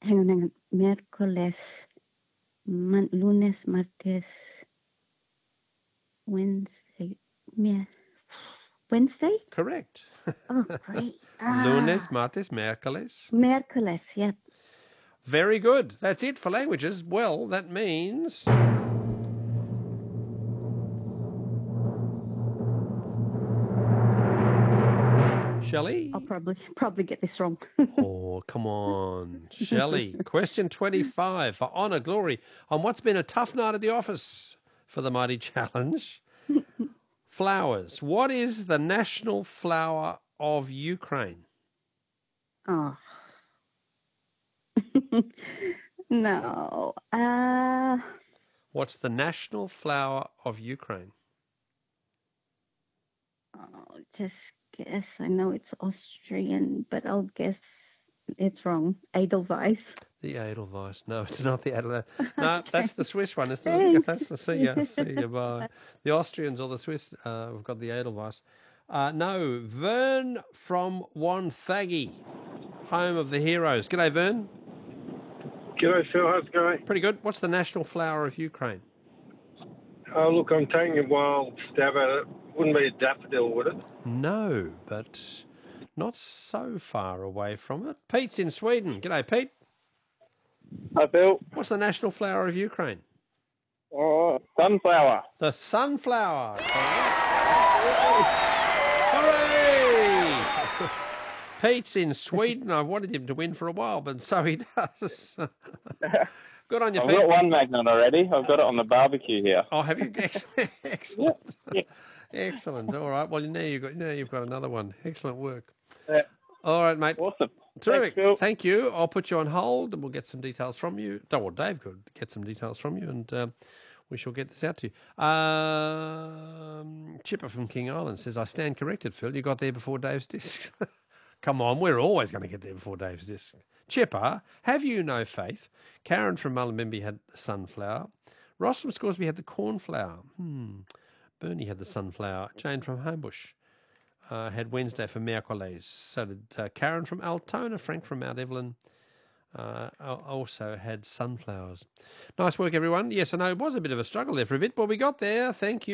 hang on. Miércoles, lunes, martes, Wednesday. Wednesday? Correct. Oh, great. Lunes, martes, miércoles. Miércoles, yeah. Very good. That's it for languages. Well, that means... Shelley? I'll probably get this wrong. Oh, come on. Shelley. Question 25 for Honour Glory on what's been a tough night at the office for the Mighty Challenge. Flowers. What is the national flower of Ukraine? Oh. No. What's the national flower of Ukraine? Oh, just guess. I know it's Austrian, but I'll guess it's wrong. Edelweiss. The Edelweiss. No, it's not the Edelweiss. No, Okay. that's the Swiss one. That's the see ya bye. The Austrians or the Swiss have got the Edelweiss. No, Vern from Wonthaggi, home of the heroes. G'day, Vern. G'day, Phil. How's it going? Pretty good. What's the national flower of Ukraine? Oh, look, I'm taking a wild stab at it. Wouldn't be a daffodil, would it? No, but not so far away from it. Pete's in Sweden. G'day, Pete. Hi, Phil. What's the national flower of Ukraine? Oh, sunflower. The sunflower. Hooray! Pete's in Sweden. I've wanted him to win for a while, but so he does. Good on you, I've Pete. got one magnet already. I've got it on the barbecue here. Oh, have you? Excellent. Yeah. Excellent. All right. Well, now you've got another one. Excellent work. Yeah. All right, mate. Awesome. Terrific. Thanks, Phil. Thank you. I'll put you on hold and we'll get some details from you. Oh, well, Dave could get some details from you and we shall get this out to you. Chipper from King Island says, I stand corrected, Phil. You got there before Dave's disc. Come on, we're always going to get there before Dave's disc. Chipper, have you no faith? Karen from Mullumbimby had the sunflower. Ross from Scoresby had the cornflower. Bernie had the sunflower. Jane from Homebush had Wednesday for miércoles. So did Karen from Altona. Frank from Mount Evelyn also had sunflowers. Nice work, everyone. Yes, I know it was a bit of a struggle there for a bit, but we got there. Thank you.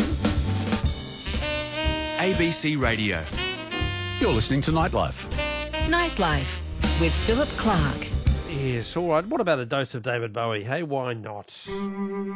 ABC Radio. You're listening to Nightlife. Nightlife with Philip Clark. Yes, all right. What about a dose of David Bowie? Hey, why not?